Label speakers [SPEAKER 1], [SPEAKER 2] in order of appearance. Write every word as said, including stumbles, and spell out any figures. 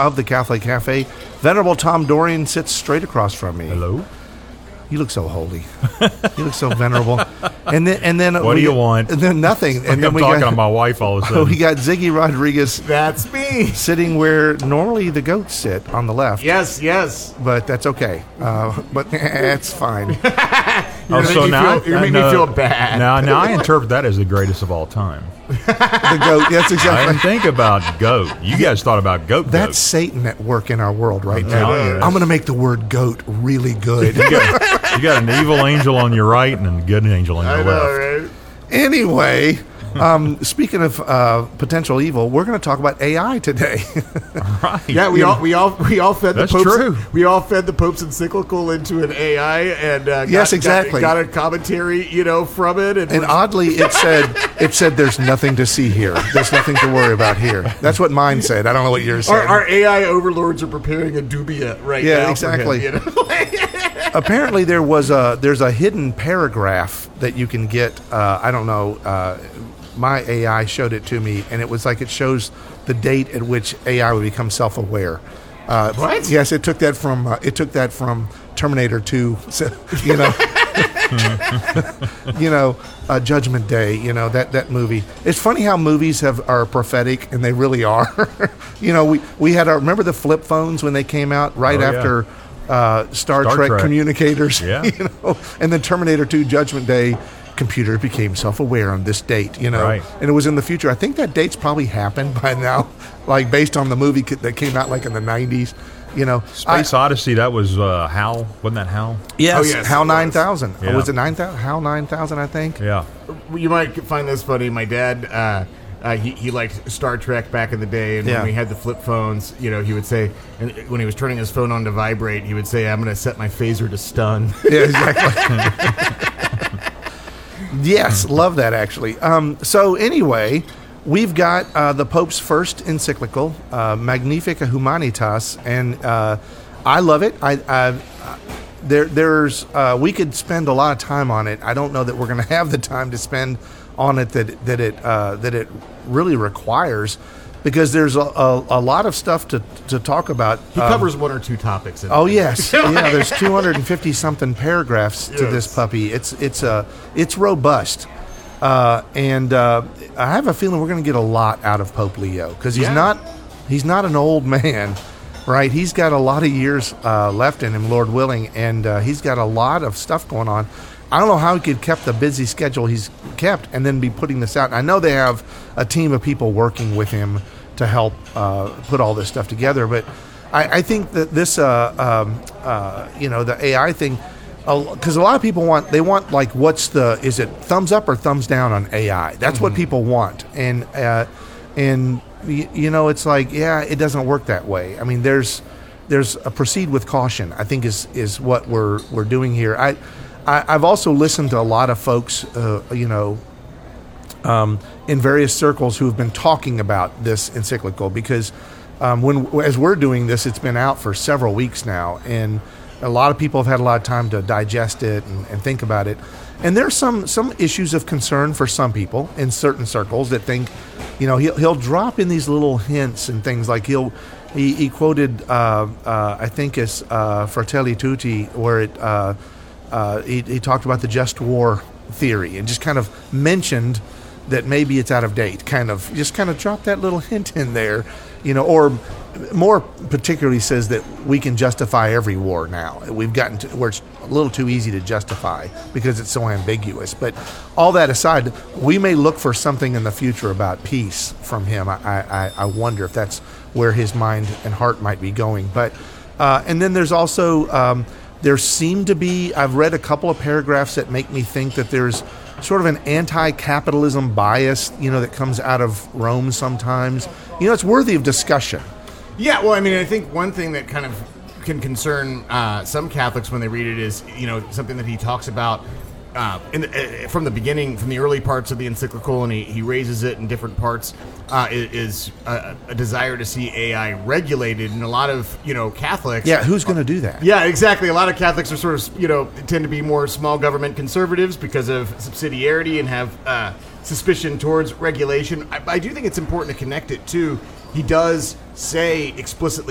[SPEAKER 1] of the Catholic Cafe. Venerable Tom Dorian sits straight across from me.
[SPEAKER 2] Hello.
[SPEAKER 1] You look so holy. You look so venerable. And then, and then
[SPEAKER 2] what
[SPEAKER 1] we,
[SPEAKER 2] do you want?
[SPEAKER 1] And then nothing.
[SPEAKER 2] Like
[SPEAKER 1] and then
[SPEAKER 2] I'm
[SPEAKER 1] we
[SPEAKER 2] talking
[SPEAKER 1] got,
[SPEAKER 2] to my wife all of a sudden.
[SPEAKER 1] We got Ziggy Rodriguez.
[SPEAKER 3] That's me.
[SPEAKER 1] Sitting where normally the goats sit on the left.
[SPEAKER 3] Yes, yes.
[SPEAKER 1] But that's okay. Uh, but it's fine.
[SPEAKER 2] Oh, so now
[SPEAKER 3] feel, you're making me feel bad.
[SPEAKER 2] Now, now I interpret that as the greatest of all time.
[SPEAKER 1] The goat. That's
[SPEAKER 2] I
[SPEAKER 1] exactly.
[SPEAKER 2] didn't think about goat. You guys thought about goat.
[SPEAKER 1] That's
[SPEAKER 2] goat.
[SPEAKER 1] Satan at work in our world right
[SPEAKER 2] I'm
[SPEAKER 1] now.
[SPEAKER 2] telling you.
[SPEAKER 1] I'm going to make the word goat really good.
[SPEAKER 2] You got, you got an evil angel on your right and a good angel on your
[SPEAKER 3] I
[SPEAKER 2] left.
[SPEAKER 3] know, right?
[SPEAKER 1] Anyway, um, speaking of uh, potential evil, we're going to talk about A I today.
[SPEAKER 2] Right.
[SPEAKER 3] Yeah, we
[SPEAKER 1] You
[SPEAKER 3] all
[SPEAKER 1] know-
[SPEAKER 3] we all we all fed the
[SPEAKER 2] That's
[SPEAKER 3] Pope's,
[SPEAKER 2] true.
[SPEAKER 3] We all fed the Pope's encyclical into an A I, and uh, got,
[SPEAKER 1] Yes, exactly.
[SPEAKER 3] got, got a commentary, you know, from it, and,
[SPEAKER 1] And oddly, it said it said there's nothing to see here. There's nothing to worry about here. That's what mine said. I don't know what yours said.
[SPEAKER 3] our, our A I overlords are preparing a dubia right
[SPEAKER 1] Yeah,
[SPEAKER 3] now.
[SPEAKER 1] exactly.
[SPEAKER 3] For him, you know?
[SPEAKER 1] Apparently, there was a there's a hidden paragraph that you can get. Uh, I don't know. Uh, my A I showed it to me, and it was like it shows the date at which A I would become self-aware. Uh,
[SPEAKER 3] What?
[SPEAKER 1] Yes, it took that from uh, it took that from Terminator two. So, you know, you know, uh, Judgment Day. You know that that movie. It's funny how movies have are prophetic, and they really are. You know, we we had our remember the flip phones when they came out right
[SPEAKER 2] Oh, yeah.
[SPEAKER 1] after uh, Star,
[SPEAKER 2] Star
[SPEAKER 1] Trek,
[SPEAKER 2] Trek.
[SPEAKER 1] communicators.
[SPEAKER 2] Yeah.
[SPEAKER 1] You know, and then Terminator two Judgment Day. Computer became self-aware on this date, you know,
[SPEAKER 2] Right.
[SPEAKER 1] and it was in the future. I think that date's probably happened by now, like based on the movie c- that came out like in the nineties, you know.
[SPEAKER 2] Space Odyssey, that was uh, HAL. Wasn't that HAL?
[SPEAKER 1] Yes,
[SPEAKER 3] Oh, yes,
[SPEAKER 1] HAL
[SPEAKER 3] it was.
[SPEAKER 1] nine thousand.
[SPEAKER 2] Yeah.
[SPEAKER 1] Was it nine thousand? HAL nine thousand, I think.
[SPEAKER 2] Yeah.
[SPEAKER 3] You might find this funny. My dad, uh, uh, he, he liked Star Trek back in the day, and
[SPEAKER 1] Yeah.
[SPEAKER 3] when we had the flip phones, you know, he would say, and when he was turning his phone on to vibrate, he would say, "I'm going to set my phaser to stun."
[SPEAKER 1] Yeah, exactly. Yes, love that actually. Um, so anyway, we've got uh, the Pope's first encyclical, uh, Magnifica Humanitas, and uh, I love it. I, I there there's uh, we could spend a lot of time on it. I don't know that we're going to have the time to spend on it that that it uh, that it really requires, because there's a, a, a lot of stuff to to talk about.
[SPEAKER 3] He
[SPEAKER 1] Um,
[SPEAKER 3] covers one or two topics. In
[SPEAKER 1] Oh
[SPEAKER 3] it.
[SPEAKER 1] yes, yeah. There's two hundred fifty something paragraphs to this
[SPEAKER 3] Yes.
[SPEAKER 1] puppy. It's it's uh, it's robust, uh, and uh, I have a feeling we're going to get a lot out of Pope Leo, because he's
[SPEAKER 3] Yeah.
[SPEAKER 1] not he's not an old man, right? He's got a lot of years uh, left in him, Lord willing, and uh, he's got a lot of stuff going on. I don't know how he could kept the busy schedule he's kept and then be putting this out. And I know they have a team of people working with him to help uh, put all this stuff together, but I, I think that this, uh, um, uh, you know, the A I thing, because a lot of people want, they want like, what's the, is it thumbs up or thumbs down on A I? That's what people want, and uh, and y- you know, it's like, yeah, it doesn't work that way. I mean, there's there's a proceed with caution, I think, is is what we're we're doing here. I, I I've also listened to a lot of folks, uh, you know. Um, in various circles who have been talking about this encyclical, because um, when as we're doing this, it's been out for several weeks now, and a lot of people have had a lot of time to digest it and, and think about it. And there's some some issues of concern for some people in certain circles that think, you know, he'll he'll drop in these little hints and things like he'll he, he quoted uh, uh, I think it's uh, Fratelli Tutti, where it uh, uh, he, he talked about the just war theory and just kind of mentioned that maybe it's out of date, kind of just kind of drop that little hint in there, you know, or more particularly says that we can justify every war now. We've gotten to where it's a little too easy to justify because it's so ambiguous. But all that aside, we may look for something in the future about peace from him. I, I, I wonder if that's where his mind and heart might be going. But uh, and then there's also um, there seem to be, I've read a couple of paragraphs that make me think that there's sort of an anti-capitalism bias, you know, that comes out of Rome sometimes. You know, it's worthy of discussion.
[SPEAKER 3] Yeah, well, I mean, I think one thing that kind of can concern uh, some Catholics when they read it is, you know, something that he talks about uh, in the, uh, from the beginning, from the early parts of the encyclical, and he, he raises it in different parts, uh, is, is a, a desire to see A I regulated. And a lot of, you know, Catholics...
[SPEAKER 1] Yeah, who's going to do that?
[SPEAKER 3] Yeah, exactly. A lot of Catholics are sort of, you know, tend to be more small government conservatives because of subsidiarity and have uh, suspicion towards regulation. I, I do think it's important to connect it to, he does say explicitly